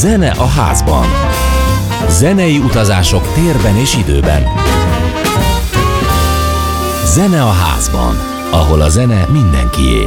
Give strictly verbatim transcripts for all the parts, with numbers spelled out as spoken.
Zene a házban. Zenei utazások térben és időben. Zene a házban, ahol a zene mindenkié.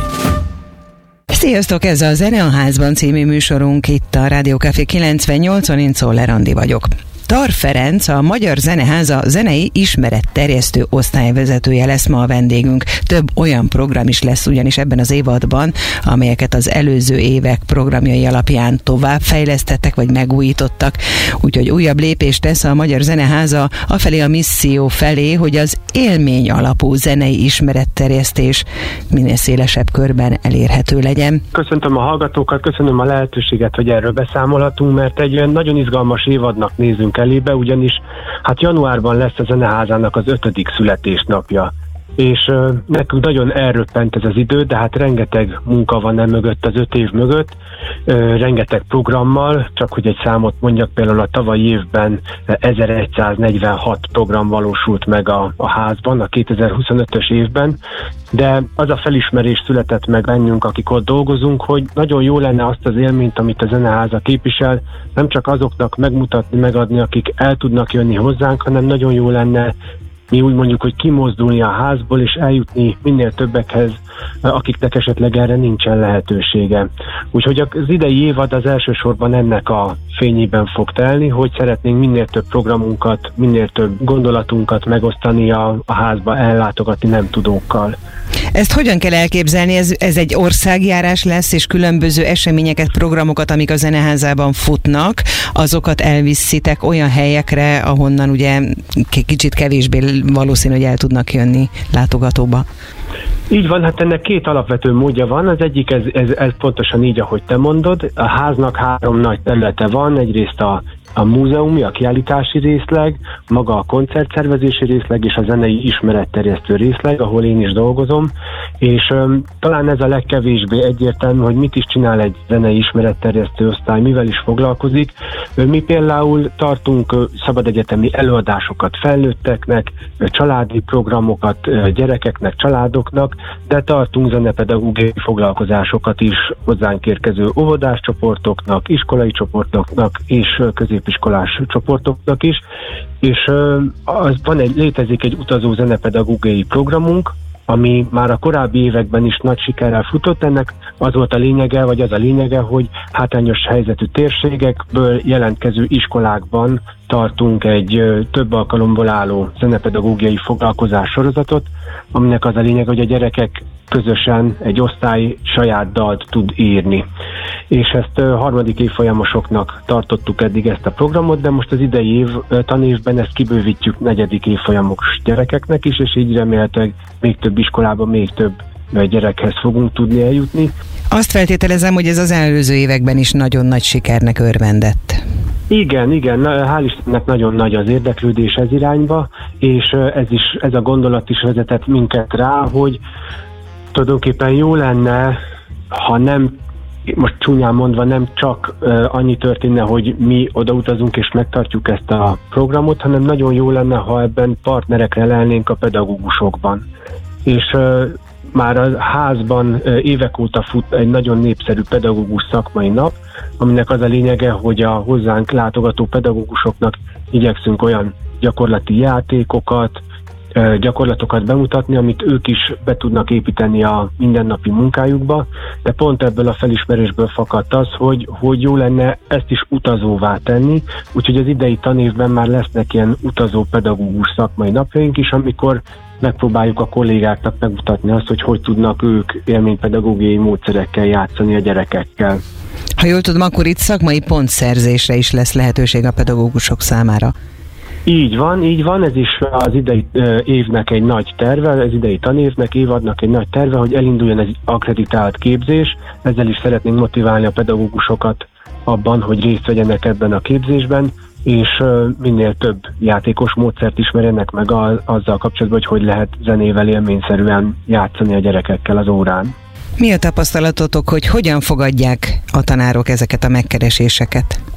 Sziasztok, ez a Zene a házban című műsorunk itt a Rádió Café kilencvennyolcon, én Czoller Andi vagyok. Tar Ferenc, a Magyar Zeneháza zenei ismeretterjesztő osztályvezetője lesz ma a vendégünk. Több olyan program is lesz ugyanis ebben az évadban, amelyeket az előző évek programjai alapján továbbfejlesztettek vagy megújítottak. Úgyhogy újabb lépést tesz a Magyar Zeneháza afelé a misszió felé, hogy az élmény alapú zenei ismeretterjesztés minél szélesebb körben elérhető legyen. Köszöntöm a hallgatókat, köszönöm a lehetőséget, hogy erről beszámolhatunk, mert egy olyan nagyon izgalmas évadnak nézünk elébe, ugyanis hát januárban lesz a Zeneházának az ötödik születésnapja. És uh, nekünk nagyon elröppent ez az idő, de hát rengeteg munka van nem mögött, az öt év mögött, uh, rengeteg programmal, csak hogy egy számot mondjak, például a tavalyi évben ezeregyszáznegyvenhat program valósult meg a, a házban, a kétezer-huszonötös évben, de az a felismerés született meg bennünk, akik ott dolgozunk, hogy nagyon jó lenne azt az élményt, amit a Zeneháza képvisel, nem csak azoknak megmutatni, megadni, akik el tudnak jönni hozzánk, hanem nagyon jó lenne mi úgy mondjuk, hogy kimozdulni a házból és eljutni minél többekhez, akiknek esetleg erre nincsen lehetősége. Úgyhogy az idei évad az elsősorban ennek a fényében fog telni, hogy szeretnénk minél több programunkat, minél több gondolatunkat megosztani a, a házba, ellátogatni nem tudókkal. Ezt hogyan kell elképzelni? Ez, ez egy országjárás lesz, és különböző eseményeket, programokat, amik a Zeneházában futnak, azokat elviszitek olyan helyekre, ahonnan ugye k- kicsit kevésbé valószínű, hogy el tudnak jönni látogatóba. Így van, hát ennek két alapvető módja van. Az egyik, ez, ez, ez pontosan így, ahogy te mondod. A háznak három nagy területe van, egyrészt a a múzeumi, a kiállítási részleg, maga a koncertszervezési részleg és a zenei ismeretterjesztő részleg, ahol én is dolgozom, és um, talán ez a legkevésbé egyértelmű, hogy mit is csinál egy zenei ismeretterjesztő osztály, mivel is foglalkozik. Mi például tartunk szabadegyetemi előadásokat felnőtteknek, családi programokat gyerekeknek, családoknak, de tartunk zenepedagógiai foglalkozásokat is hozzánk érkező óvodás csoportoknak, iskolai csoportoknak és középiskolás csoportoknak is, és az van egy, létezik egy utazó zenepedagógiai programunk, ami már a korábbi években is nagy sikerrel futott. Ennek az volt a lényege, vagy az a lényege, hogy hátrányos helyzetű térségekből jelentkező iskolákban tartunk egy több alkalomból álló zenepedagógiai foglalkozás sorozatot, aminek az a lényeg, hogy a gyerekek közösen egy osztály saját dalt tud írni. És ezt harmadik évfolyamosoknak tartottuk eddig ezt a programot, de most az idei év, tanévben ezt kibővítjük negyedik évfolyamos gyerekeknek is, és így remélhetőleg még több iskolában, még több gyerekhez fogunk tudni eljutni. Azt feltételezem, hogy ez az előző években is nagyon nagy sikernek örvendett. Igen, igen, hál' Istennek nagyon nagy az érdeklődés ez irányba, és ez, is, ez a gondolat is vezetett minket rá, hogy tulajdonképpen jó lenne, ha nem, most csúnyán mondva, nem csak uh, annyi történne, hogy mi odautazunk és megtartjuk ezt a programot, hanem nagyon jó lenne, ha ebben partnerekre lelnénk a pedagógusokban. És uh, már a házban uh, évek óta fut egy nagyon népszerű pedagógus szakmai nap, aminek az a lényege, hogy a hozzánk látogató pedagógusoknak igyekszünk olyan gyakorlati játékokat, gyakorlatokat bemutatni, amit ők is be tudnak építeni a mindennapi munkájukba, de pont ebből a felismerésből fakadt az, hogy, hogy jó lenne ezt is utazóvá tenni, úgyhogy az idei tanévben már lesznek ilyen utazó pedagógus szakmai napjaink is, amikor megpróbáljuk a kollégáknak megmutatni azt, hogy hogy tudnak ők élménypedagógiai módszerekkel játszani a gyerekekkel. Ha jól tudom, akkor itt szakmai pontszerzésre is lesz lehetőség a pedagógusok számára. Így van, így van, ez is az idei évnek egy nagy terve, az idei tanévnek, évadnak egy nagy terve, hogy elinduljon egy akkreditált képzés, ezzel is szeretnénk motiválni a pedagógusokat abban, hogy részt vegyenek ebben a képzésben, és minél több játékos módszert ismerjenek meg azzal kapcsolatban, hogy hogy lehet zenével élményszerűen játszani a gyerekekkel az órán. Mi a tapasztalatotok, hogy hogyan fogadják a tanárok ezeket a megkereséseket?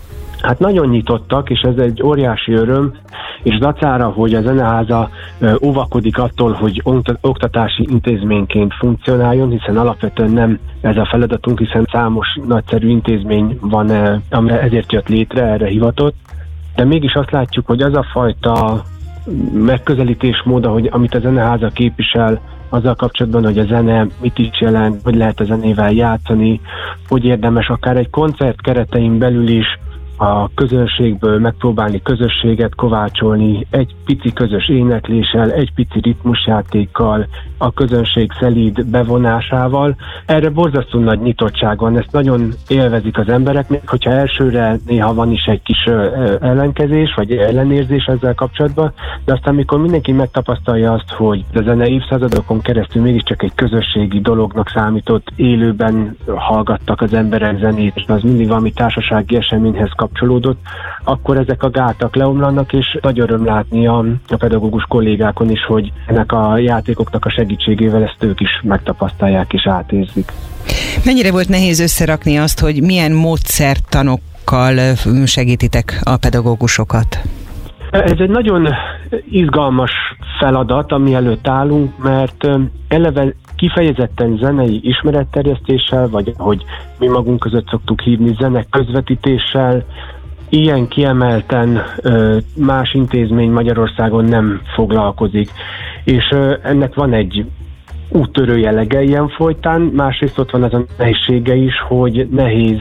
Hát nagyon nyitottak, és ez egy óriási öröm, és dacára, hogy a zeneháza óvakodik attól, hogy oktatási intézményként funkcionáljon, hiszen alapvetően nem ez a feladatunk, hiszen számos nagyszerű intézmény van, amire ezért jött létre, erre hivatott, de mégis azt látjuk, hogy az a fajta megközelítésmód, ahogy, amit a zeneháza képvisel, azzal kapcsolatban, hogy a zene mit is jelent, hogy lehet a zenével játszani, hogy érdemes akár egy koncert keretein belül is a közönségből megpróbálni közösséget kovácsolni, egy pici közös énekléssel, egy pici ritmusjátékkal, a közönség szelíd bevonásával. Erre borzasztó nagy nyitottság van, ezt nagyon élvezik az emberek, még hogyha elsőre néha van is egy kis ellenkezés, vagy ellenérzés ezzel kapcsolatban, de aztán mikor mindenki megtapasztalja azt, hogy a zene évszázadokon keresztül mégiscsak egy közösségi dolognak számított, élőben hallgattak az emberek zenét, és az mindig valami társasági eseményhez kapcsolódott, akkor ezek a gátak leomlanak, és nagy öröm látni a, a pedagógus kollégákon is, hogy ennek a játékoknak a segítségével ezt ők is megtapasztalják és átérzik. Mennyire volt nehéz összerakni azt, hogy milyen módszertanokkal segítitek a pedagógusokat? Ez egy nagyon izgalmas feladat, ami előtt állunk, mert eleve kifejezetten zenei ismeretterjesztéssel, vagy ahogy mi magunk között szoktuk hívni, zene közvetítéssel, ilyen kiemelten más intézmény Magyarországon nem foglalkozik. És ennek van egy úttörő jellege ilyen folytán, másrészt ott van az a nehézsége is, hogy nehéz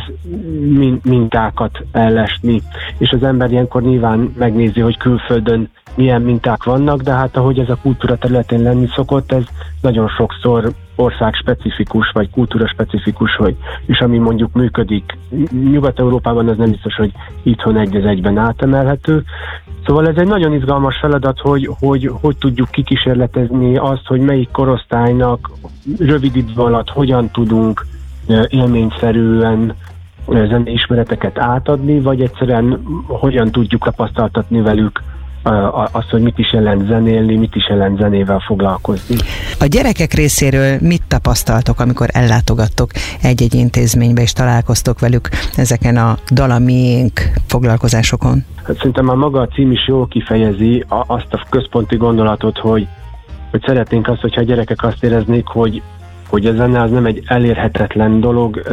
mintákat ellesni, és az ember ilyenkor nyilván megnézi, hogy külföldön milyen minták vannak, de hát ahogy ez a kultúra területén lenni szokott, ez nagyon sokszor országspecifikus, vagy kultúraspecifikus, hogy, és ami mondjuk működik Nyugat-Európában, az nem biztos, hogy itthon egy az egyben átemelhető. Szóval ez egy nagyon izgalmas feladat, hogy hogy, hogy tudjuk kikísérletezni azt, hogy melyik korosztálynak rövid idő alatt hogyan tudunk élményszerűen zenei ismereteket átadni, vagy egyszerűen hogyan tudjuk tapasztaltatni velük azt, hogy mit is jelent zenélni, mit is jelent zenével foglalkozni. A gyerekek részéről mit tapasztaltok, amikor ellátogattok egy-egy intézménybe és találkoztok velük ezeken a Dal a miénk foglalkozásokon? Hát szerintem már maga a cím is jól kifejezi azt a központi gondolatot, hogy, hogy szeretnénk azt, hogyha a gyerekek azt éreznék, hogy, hogy a zene az nem egy elérhetetlen dolog.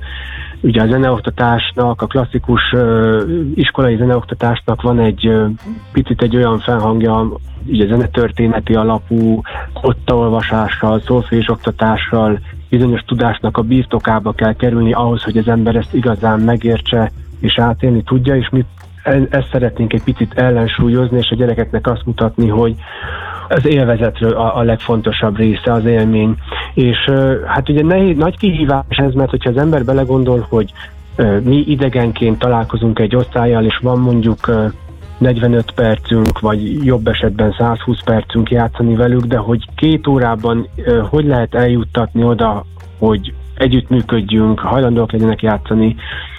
Ugye a zeneoktatásnak, a klasszikus uh, iskolai zeneoktatásnak van egy uh, picit egy olyan felhangja, ugye zenetörténeti alapú, ottaolvasással, szolfés oktatással, bizonyos tudásnak a birtokába kell kerülni ahhoz, hogy az ember ezt igazán megértse és átélni tudja, és mi ezt szeretnénk egy picit ellensúlyozni, és a gyerekeknek azt mutatni, hogy az élvezetről a, a legfontosabb része az élmény. És hát ugye nehéz, nagy kihívás ez, mert hogyha az ember belegondol, hogy mi idegenként találkozunk egy osztállyal, és van mondjuk negyvenöt percünk, vagy jobb esetben százhúsz percünk játszani velük, de hogy két órában hogy lehet eljuttatni oda, hogy együttműködjünk, hajlandóak legyenek játszani,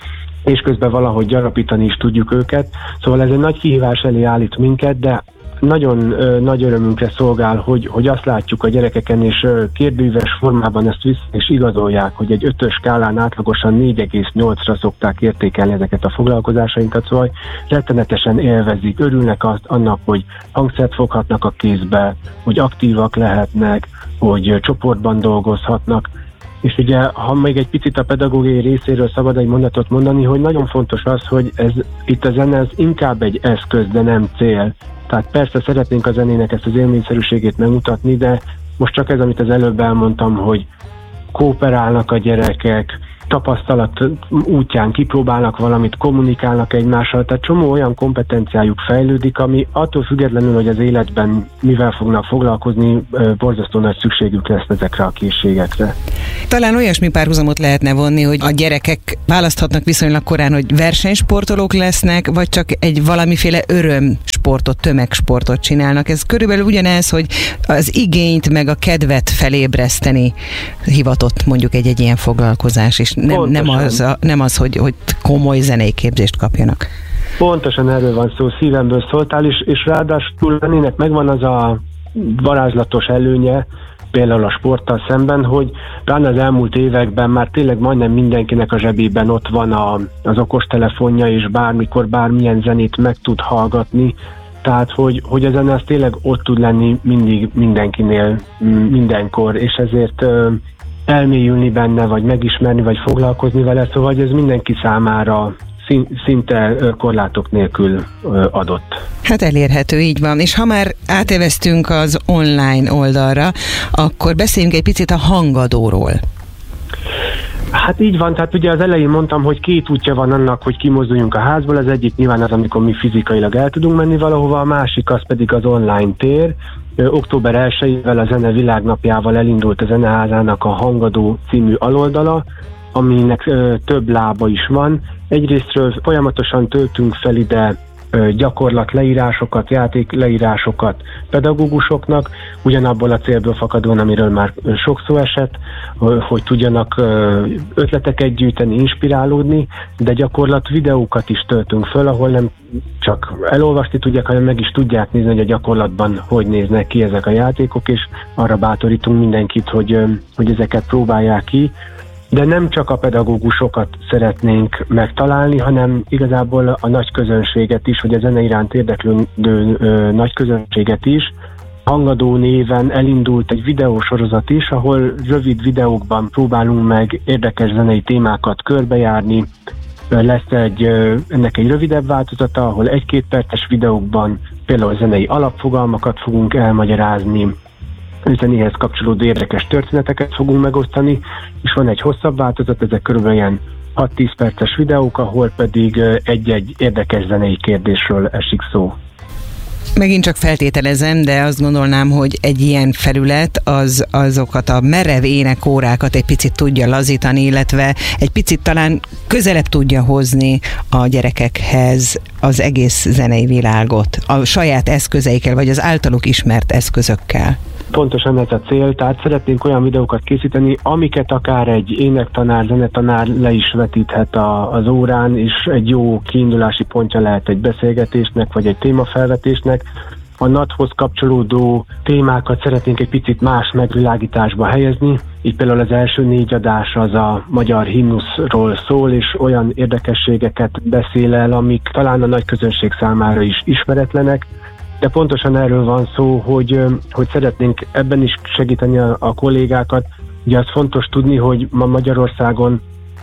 és közben valahogy gyarapítani is tudjuk őket. Szóval ez egy nagy kihívás elé állít minket, de nagyon ö, nagy örömünkre szolgál, hogy, hogy azt látjuk a gyerekeken, és ö, kérdőíves formában ezt vissza és igazolják, hogy egy ötös skálán átlagosan négy egész nyolcra szokták értékelni ezeket a foglalkozásainkat, szóval rettenetesen élvezik, örülnek azt, annak, hogy hangszert foghatnak a kézbe, hogy aktívak lehetnek, hogy ö, csoportban dolgozhatnak. És ugye, ha még egy picit a pedagógiai részéről szabad egy mondatot mondani, hogy nagyon fontos az, hogy ez, itt a zene ez inkább egy eszköz, de nem cél. Tehát persze szeretnénk a zenének ezt az élményszerűségét megmutatni, de most csak ez, amit az előbb elmondtam, hogy kooperálnak a gyerekek, tapasztalat útján kipróbálnak valamit, kommunikálnak egymással, tehát csomó olyan kompetenciájuk fejlődik, ami attól függetlenül, hogy az életben mivel fognak foglalkozni, borzasztó nagy szükségük lesz ezekre a készségekre. Talán olyasmi párhuzamot lehetne vonni, hogy a gyerekek választhatnak viszonylag korán, hogy versenysportolók lesznek, vagy csak egy valamiféle örömsportot, tömegsportot csinálnak. Ez körülbelül ugyanez, hogy az igényt meg a kedvet felébreszteni hivatott mondjuk egy-egy ilyen foglalkozás, és nem, nem az, a, nem az hogy, hogy komoly zenei képzést kapjanak. Pontosan erről van szó, szívemből szóltál, és, és ráadásul ennek megvan az a varázslatos előnye, például a sporttal szemben, hogy pláne az elmúlt években már tényleg majdnem mindenkinek a zsebében ott van a, az okostelefonja, és bármikor bármilyen zenét meg tud hallgatni, tehát hogy, hogy a zene az tényleg ott tud lenni mindig mindenkinél, mindenkor, és ezért ö, elmélyülni benne, vagy megismerni, vagy foglalkozni vele, szóval ez mindenki számára szinte korlátok nélkül adott. Hát elérhető, így van. És ha már áteveztünk az online oldalra, akkor beszéljünk egy picit a hangadóról. Hát így van, tehát ugye az elején mondtam, hogy két útja van annak, hogy kimozduljunk a házból, az egyik nyilván az, amikor mi fizikailag el tudunk menni valahova, a másik az pedig az online tér. október elsejével a Zene Világnapjával elindult a Zeneházának a Hangadó című aloldala, aminek ö, több lába is van. Egyrésztről folyamatosan töltünk fel ide ö, gyakorlat leírásokat, játék leírásokat pedagógusoknak, ugyanabból a célból fakadóan, amiről már sok szó esett, hogy tudjanak ö, ötleteket gyűjteni, inspirálódni, de gyakorlat videókat is töltünk föl, ahol nem csak elolvasni tudják, hanem meg is tudják nézni, hogy a gyakorlatban hogy néznek ki ezek a játékok, és arra bátorítunk mindenkit, hogy, ö, hogy ezeket próbálják ki. De nem csak a pedagógusokat szeretnénk megtalálni, hanem igazából a nagy közönséget is, vagy a zene iránt érdeklődő ö, nagy közönséget is. Hangadó néven elindult egy videósorozat is, ahol rövid videókban próbálunk meg érdekes zenei témákat körbejárni. Lesz egy, ennek egy rövidebb változata, ahol egy-két perces videókban például zenei alapfogalmakat fogunk elmagyarázni, zenéhez kapcsolódó érdekes történeteket fogunk megosztani, és van egy hosszabb változat, ezek körülbelül ilyen hat-tíz perces videók, ahol pedig egy-egy érdekes zenei kérdésről esik szó. Megint csak feltételezem, de azt gondolnám, hogy egy ilyen felület az azokat a merev énekórákat egy picit tudja lazítani, illetve egy picit talán közelebb tudja hozni a gyerekekhez az egész zenei világot, a saját eszközeikkel, vagy az általuk ismert eszközökkel. Pontosan ez a cél, tehát szeretnénk olyan videókat készíteni, amiket akár egy énektanár, zenetanár le is vetíthet a, az órán, és egy jó kiindulási pontja lehet egy beszélgetésnek, vagy egy témafelvetésnek. A en á té-hoz kapcsolódó témákat szeretnénk egy picit más megvilágításba helyezni, így például az első négy adás az a magyar himnuszról szól, és olyan érdekességeket beszél el, amik talán a nagy közönség számára is ismeretlenek, de pontosan erről van szó, hogy, hogy szeretnénk ebben is segíteni a, a kollégákat. Ugye az fontos tudni, hogy ma Magyarországon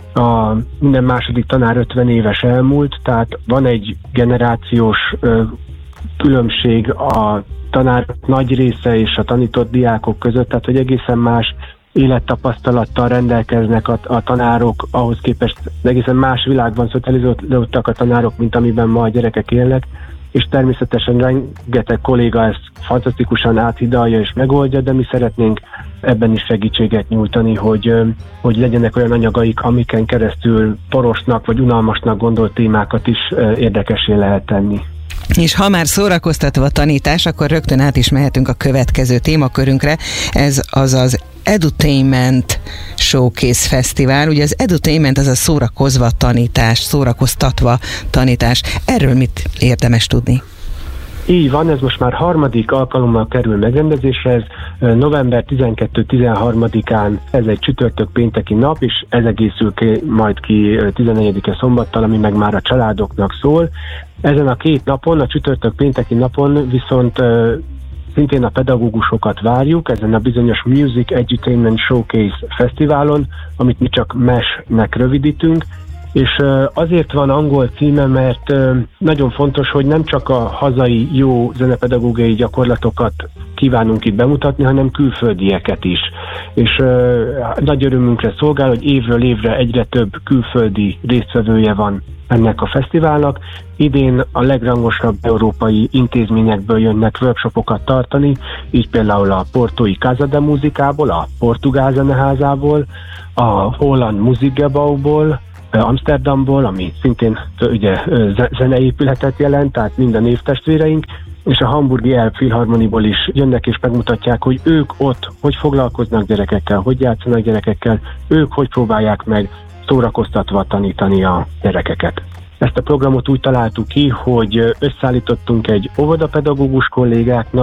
a minden második tanár ötven éves elmúlt, tehát van egy generációs ö, különbség a tanárok nagy része és a tanított diákok között, tehát hogy egészen más élettapasztalattal rendelkeznek a, a tanárok, ahhoz képest egészen más világban szocializálódtak a tanárok, mint amiben ma a gyerekek élnek, és természetesen rengeteg kolléga ezt fantasztikusan áthidalja és megoldja, de mi szeretnénk ebben is segítséget nyújtani, hogy, hogy legyenek olyan anyagaik, amiken keresztül porosnak vagy unalmasnak gondolt témákat is érdekessé lehet tenni. És ha már szórakoztatva a tanítás, akkor rögtön át is mehetünk a következő témakörünkre, ez az az Edutainment Showcase Fesztivál. Ugye az edutainment az a szórakozva tanítás, szórakoztatva tanítás. Erről mit érdemes tudni? Így van, ez most már harmadik alkalommal kerül megrendezésre, ez november tizenkettő-tizenharmadikán, ez egy csütörtök pénteki nap, és ez egészül ki, majd ki tizennegyedike szombattal, ami meg már a családoknak szól. Ezen a két napon, a csütörtök pénteki napon viszont szintén a pedagógusokat várjuk, ezen a bizonyos Music Edutainment Showcase Fesztiválon, amit mi csak em e es-nek rövidítünk, és azért van angol címe, mert nagyon fontos, hogy nem csak a hazai jó zenepedagógiai gyakorlatokat kívánunk itt bemutatni, hanem külföldieket is. És nagy örömünkre szolgál, hogy évről évre egyre több külföldi résztvevője van ennek a fesztiválnak. Idén a legrangosabb európai intézményekből jönnek workshopokat tartani, így például a portói Casa de Musikából, a Portugál Zeneházából, a Holland Musikgebouwból, Amsterdamból, ami szintén ugye zeneépületet jelent, tehát mind a névtestvéreink, és a hamburgi Elbphilharmoniból is jönnek és megmutatják, hogy ők ott hogy foglalkoznak gyerekekkel, hogy játszanak gyerekekkel, ők hogy próbálják meg szórakoztatva tanítani a gyerekeket. Ezt a programot úgy találtuk ki, hogy összeállítottunk egy óvodapedagógus kollégáknak,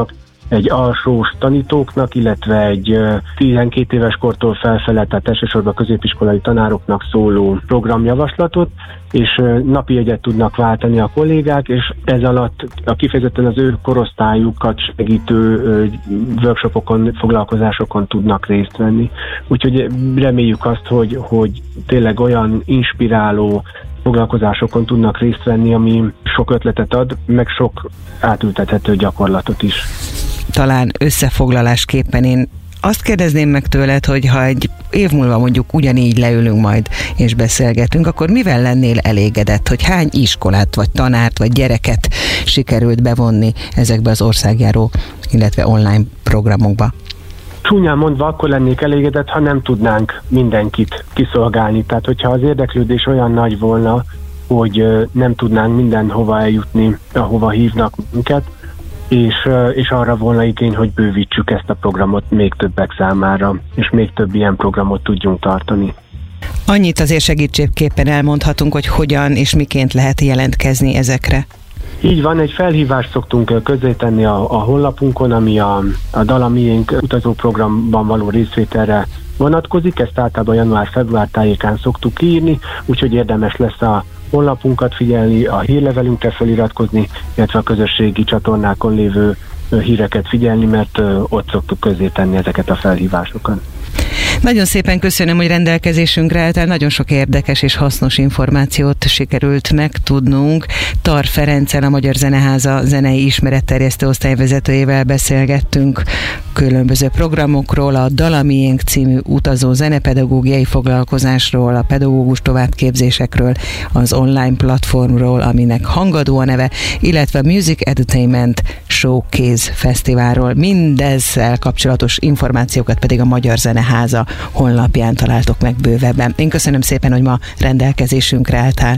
egy alsós tanítóknak, illetve egy tizenkét éves kortól felfele, tehát elsősorban középiskolai tanároknak szóló programjavaslatot, és napi jegyet tudnak váltani a kollégák, és ez alatt a kifejezetten az ő korosztályukat segítő workshopokon, foglalkozásokon tudnak részt venni. Úgyhogy reméljük azt, hogy, hogy tényleg olyan inspiráló foglalkozásokon tudnak részt venni, ami sok ötletet ad, meg sok átültethető gyakorlatot is. Talán összefoglalásképpen én azt kérdezném meg tőled, hogy ha egy év múlva mondjuk ugyanígy leülünk majd és beszélgetünk, akkor mivel lennél elégedett, hogy hány iskolát, vagy tanárt, vagy gyereket sikerült bevonni ezekbe az országjáró, illetve online programokba? Csúnyán mondva akkor lennék elégedett, ha nem tudnánk mindenkit kiszolgálni. Tehát, hogyha az érdeklődés olyan nagy volna, hogy nem tudnánk mindenhova eljutni, ahova hívnak minket, és, és arra volna igény, hogy bővítsük ezt a programot még többek számára, és még több ilyen programot tudjunk tartani. Annyit azért segítségképpen elmondhatunk, hogy hogyan és miként lehet jelentkezni ezekre. Így van, egy felhívást szoktunk közzétenni a, a honlapunkon, ami a, a Dal a Miénk utazóprogramban való részvételre vonatkozik, ezt általában január-február tájékán szoktuk kiírni, úgyhogy érdemes lesz a honlapunkat figyelni, a hírlevelünkre feliratkozni, illetve a közösségi csatornákon lévő híreket figyelni, mert ott szoktuk közzétenni ezeket a felhívásokat. Nagyon szépen köszönöm, hogy rendelkezésünkre álltál, nagyon sok érdekes és hasznos információt sikerült megtudnunk. Tar Ferenccel, a Magyar Zeneháza zenei ismeretterjesztő osztályvezetőjével beszélgettünk különböző programokról, a Dal a Miénk című utazó zenepedagógiai foglalkozásról, a pedagógus továbbképzésekről, az online platformról, aminek Hangadó a neve, illetve a Music Entertainment Showcase Fesztiválról. Mindezzel kapcsolatos információkat pedig a Magyar Zeneháza honlapján találtok meg bővebben. Én köszönöm szépen, hogy ma rendelkezésünkre álltál.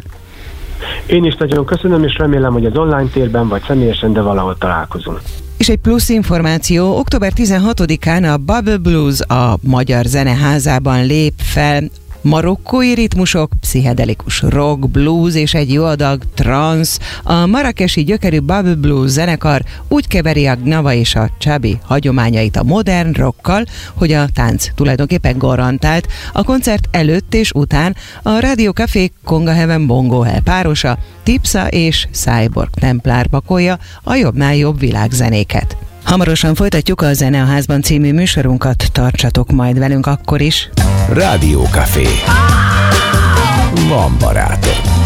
Én is nagyon köszönöm, és remélem, hogy az online térben vagy személyesen, de valahol találkozunk. És egy plusz információ, október tizenhatodikán a Bubble Blues a Magyar Zeneházában lép fel. Marokkói ritmusok, pszichedelikus rock, blues és egy jó adag trance. A marrakesi gyökerű Bubble Blues zenekar úgy keveri a gnava és a csabi hagyományait a modern rockkal, hogy a tánc tulajdonképpen garantált. A koncert előtt és után a Radio Café Konga Heaven Bongo Hell párosa, Tipsa és Cyborg Templár pakolja a jobbnál jobb világzenéket. Hamarosan folytatjuk a Zeneházban című műsorunkat, tartsatok majd velünk akkor is. Rádió Café. Van barátom.